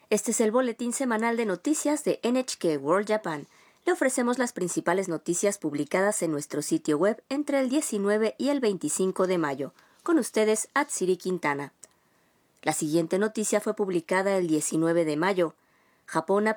Este es el boletín semanal de noticias de NHK World Japan. Le ofrecemos las principales noticias publicadas en nuestro sitio web entre el 19 y el 25 de mayo. Con ustedes, Atsiri Quintana. La siguiente noticia fue publicada el 19 de mayo. Japón